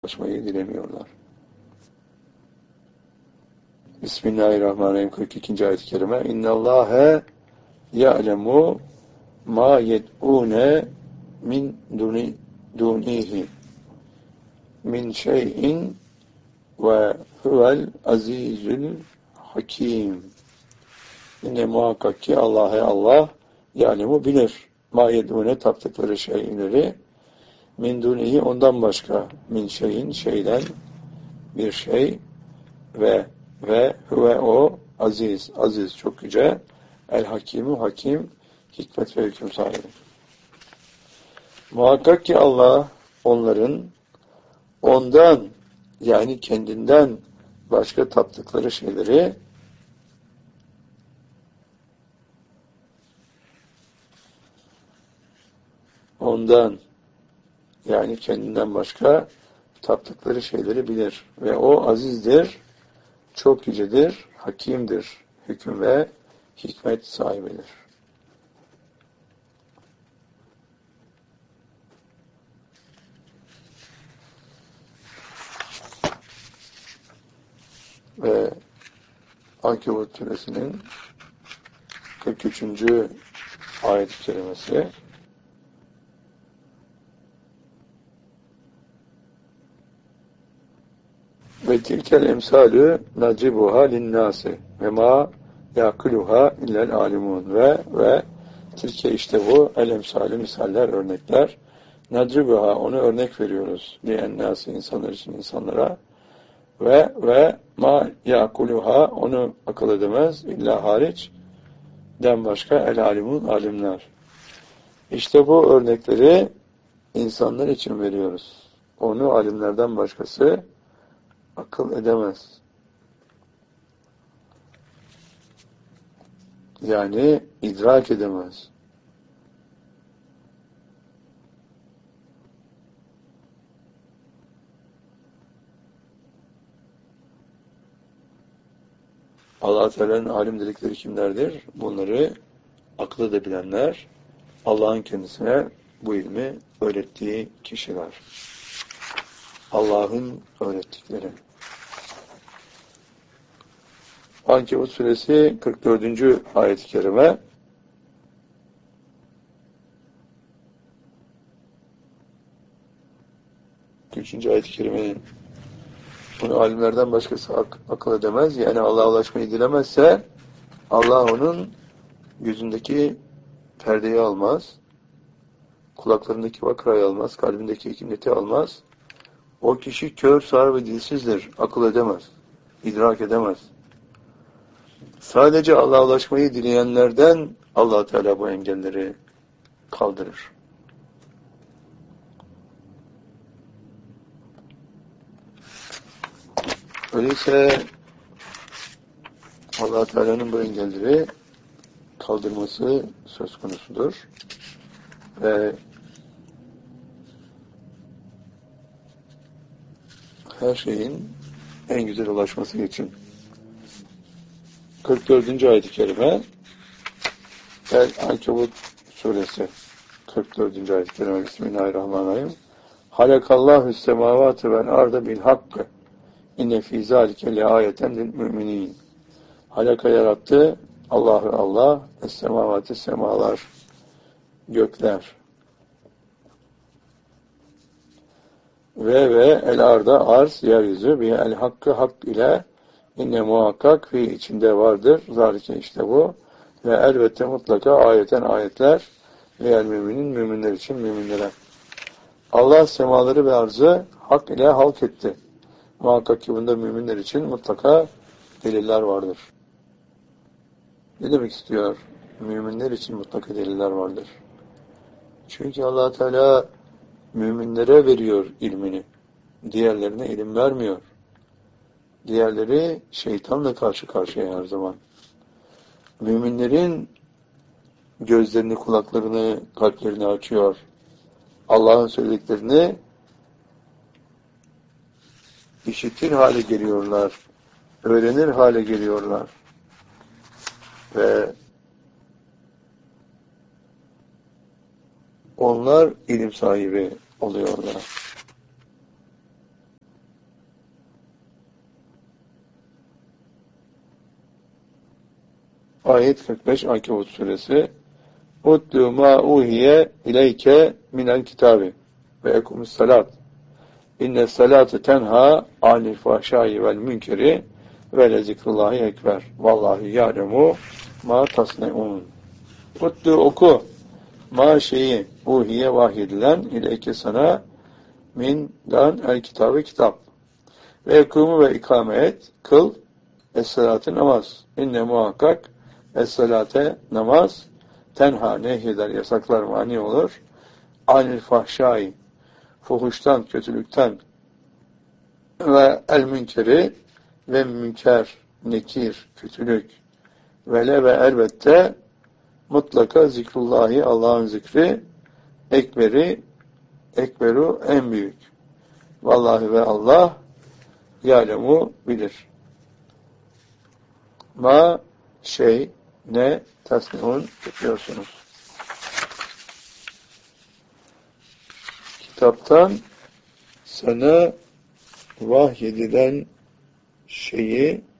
ulaşmayı dilemiyorlar. Bismillahirrahmanirrahim. 42. ayet-i kerime. İnnallâhe ya'lemu ma yed'ûne min dunihi min şeyin ve huvel azizül hakim. Yine muhakkak ki Allah ya'lemu bilir. Ma yed'ûne taptıkları şeyleri min dunihi ondan başka min şeyden bir şey ve huve o aziz çok yüce el hakimu hakim hikmet ve hüküm sahibi. Muhakkak ki Allah ondan yani kendinden başka taptıkları şeyleri yani kendinden başka taptıkları şeyleri bilir. Ve o azizdir, çok yücedir, hakimdir, hüküm ve hikmet sahibidir. Ve Ankebut suresinin 43. ayet-i kerimesi ve tilkel emsalü nacibuha linnâsi ve ma yakuluha illel alimun ve tilke işte bu el emsalü misaller örnekler nacibuha onu örnek veriyoruz linnâsi insanlar için insanlara ve ma yakuluha onu akıl edemez illa hariç den başka el alimun alimler. İşte bu örnekleri insanlar için veriyoruz. Onu alimlerden başkası akıl edemez. Yani idrak edemez. Allah Teala'nın alim dedikleri kimlerdir? Bunları akıl edebilenler, Allah'ın kendisine bu ilmi öğrettiği kişiler. Allah'ın öğrettikleri. Ankebut suresi 44. ayet-i kerime ayet-i kerimenin bunu alimlerden başkası akıl edemez. Yani Allah'a ulaşmayı dilemezse Allah onun gözündeki perdeyi almaz, kulaklarındaki vakrayı almaz, kalbindeki hikmeti almaz. O kişi kör, sağır ve dilsizdir. Akıl edemez, idrak edemez. Sadece Allah'a ulaşmayı dileyenlerden Allah Teala bu engelleri kaldırır. Öyleyse Allah Teala'nın bu engelleri kaldırması söz konusudur. Ve her şeyin en güzel ulaşması için 44. ayet-i kerime Ankebut suresi 44. ayet-i kerime Bismillahirrahmanirrahim. Halakallahus semavati vel arda bil hakkı inne fî zâlike le âyeten lil mü'minîn. Halaka yarattı Allah es-semavati semalar, gökler ve el arda arz yeryüzü bir el hakkı hak ile inne muhakkak fi içinde vardır zalike işte bu ve elbette mutlaka ayetler ve el müminler için müminlere. Allah semaları ve arzı hak ile halk etti. Muhakkak ki bunda müminler için mutlaka deliller vardır. Ne demek istiyor? Müminler için mutlaka deliller vardır. Çünkü Allah Teala müminlere veriyor ilmini. Diğerlerine ilim vermiyor. Diğerleri şeytanla karşı karşıya her zaman. Müminlerin gözlerini, kulaklarını, kalplerini açıyor. Allah'ın söylediklerini işitir hale geliyorlar. Öğrenir hale geliyorlar. Ve onlar ilim sahibi oluyorlar. Ayet 45 Ankebut suresi. Utlu ma uhiye ileyke minel kitabi ve ekumus salat. İnne salate tenha anil fahşai vel münkeri ve le zikrullahi ekber. Vallahi ya'lemu ma tasneun. Utlu oku ma şeyi uhiye vahyedilen ileyke sana mindan el kitabı kitap. Ve ekumu ve ikame et, kıl es-salatı namaz. İnne muhakkak es-salate namaz tenha nehyeder, yasaklar, mani olur. Anil fahşai fuhuştan, kötülükten ve el münkeri ve münker, nekir, kötülük ve elbette mutlaka zikrullahi, Allah'ın zikri ekberu en büyük. Vallahi ve Allah ya'lemu bilir. Ma şey ne tasnihun yapıyorsunuz. Kitaptan sana vahyedilen şeyi